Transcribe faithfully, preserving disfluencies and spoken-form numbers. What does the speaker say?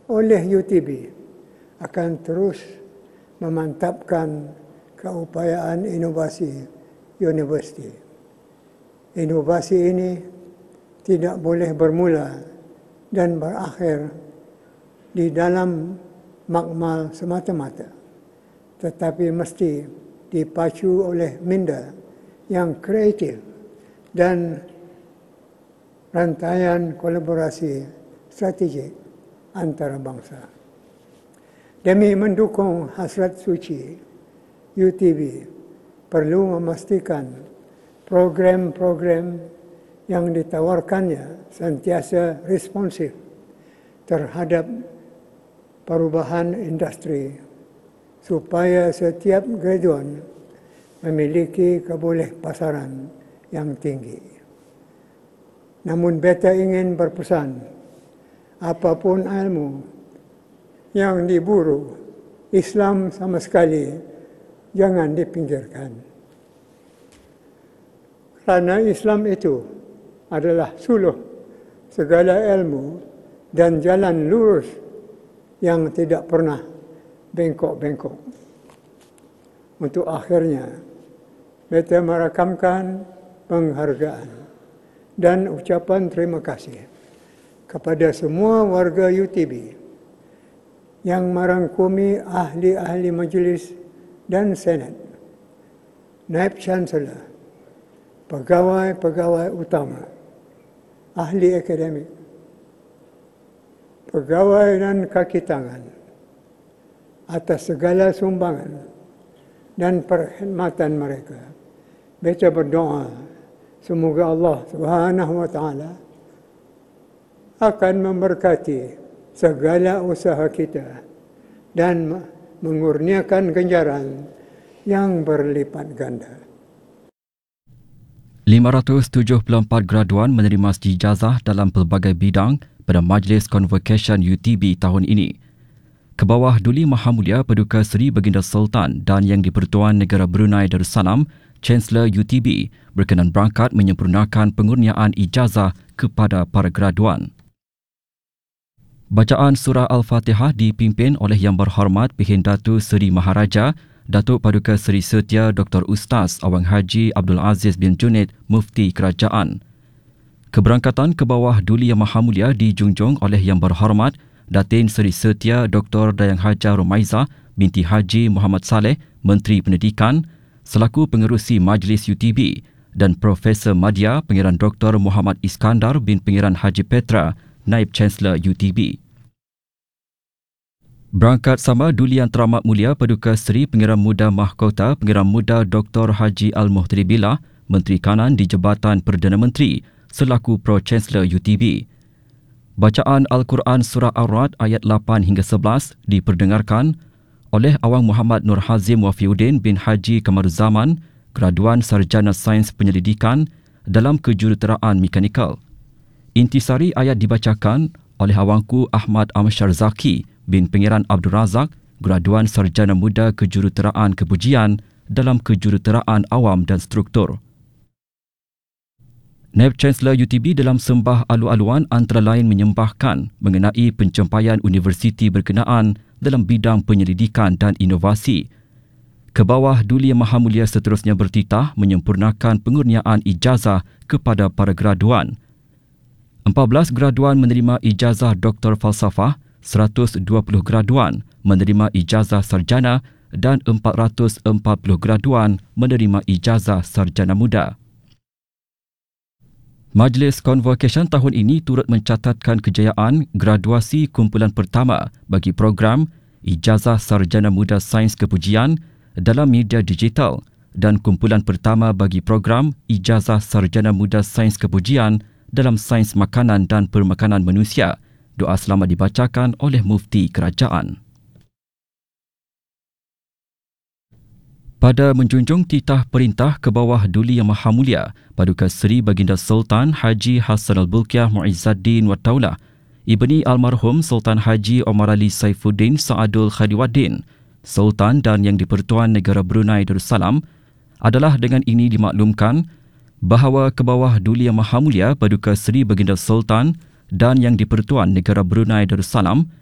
oleh U T B akan terus memantapkan keupayaan inovasi universiti. Inovasi ini tidak boleh bermula dan berakhir di dalam makmal semata-mata, tetapi mesti dipacu oleh minda yang kreatif dan rantaian kolaborasi strategik antarabangsa. Demi mendukung hasrat suci, U T B perlu memastikan program-program yang ditawarkannya sentiasa responsif terhadap perubahan industri supaya setiap graduan memiliki kebolehpasaran yang tinggi. Namun beta ingin berpesan, apapun ilmu yang diburu, Islam sama sekali jangan dipinggirkan. Kerana Islam itu adalah suluh segala ilmu dan jalan lurus yang tidak pernah bengkok-bengkok. Untuk akhirnya, beta merakamkan penghargaan dan ucapan terima kasih kepada semua warga U T B yang merangkumi ahli-ahli majlis dan senat, naib chancellor, pegawai-pegawai utama, ahli akademik, pegawai dan kaki tangan atas segala sumbangan dan perkhidmatan mereka. Beta berdoa semoga Allah Subhanahu wa taala akan memberkati segala usaha kita dan mengurniakan ganjaran yang berlipat ganda. lima ratus tujuh puluh empat graduan menerima ijazah dalam pelbagai bidang pada Majlis Convocation U T B tahun ini. Kebawah Duli Maha Mulia Paduka Seri Baginda Sultan dan Yang di-Pertuan Negara Brunei Darussalam, Chancellor U T B berkenan berangkat menyempurnakan pengurniaan ijazah kepada para graduan. Bacaan surah Al-Fatihah dipimpin oleh Yang Berhormat Pihin Datu Seri Maharaja Datuk Paduka Seri Setia Doktor Ustaz Awang Haji Abdul Aziz bin Junaid, Mufti Kerajaan. Keberangkatan ke bawah Duli Yang Maha Mulia dijunjung oleh Yang Berhormat Datin Seri Setia Doktor Dayang Haja Rumaiza binti Haji Muhammad Saleh, Menteri Pendidikan, selaku pengerusi Majlis U T B, dan Profesor Madya Pengiran Doktor Muhammad Iskandar bin Pengiran Haji Petra, Naib Chancellor U T B. Berangkat sama Duli Yang Teramat Mulia Paduka Seri Pengiran Muda Mahkota Pengiran Muda Doktor Haji Al-Muhtari Billah, Menteri Kanan di Jabatan Perdana Menteri, selaku Pro-Chancellor U T B. Bacaan Al-Quran Surah Ar-Ra'd ayat lapan hingga sebelas diperdengarkan oleh Awang Muhammad Nur Hazim Wafiuddin bin Haji Kamaruzaman, graduan Sarjana Sains Penyelidikan dalam Kejuruteraan Mekanikal. Intisari ayat dibacakan oleh Awangku Ahmad Amsyar Zaki bin Pengiran Abdul Razak, graduan Sarjana Muda Kejuruteraan Kepujian dalam Kejuruteraan Awam dan Struktur. Naib Chancellor U T B dalam sembah alu-aluan antara lain menyembahkan mengenai pencapaian universiti berkenaan dalam bidang penyelidikan dan inovasi. Ke bawah Duli Yang Maha Mulia seterusnya bertitah menyempurnakan pengurniaan ijazah kepada para graduan. empat belas graduan menerima ijazah Doktor Falsafah, seratus dua puluh graduan menerima ijazah sarjana dan empat ratus empat puluh graduan menerima ijazah sarjana muda. Majlis Convocation tahun ini turut mencatatkan kejayaan graduasi kumpulan pertama bagi program Ijazah Sarjana Muda Sains Kepujian dalam media digital dan kumpulan pertama bagi program Ijazah Sarjana Muda Sains Kepujian dalam Sains Makanan dan Permakanan Manusia. Doa selamat dibacakan oleh Mufti Kerajaan. Pada menjunjung titah perintah ke bawah Duli Yang Maha Mulia Paduka Seri Baginda Sultan Haji Hassan Al-Bulkiah Muizzaddin Wat Taulah, Ibni Almarhum Sultan Haji Omar Ali Saifuddin Saadul Khadiwaddin, Sultan dan Yang di-Pertuan Negara Brunei Darussalam, adalah dengan ini dimaklumkan bahawa ke bawah Duli Yang Maha Mulia Paduka Seri Baginda Sultan dan Yang di-Pertuan Negara Brunei Darussalam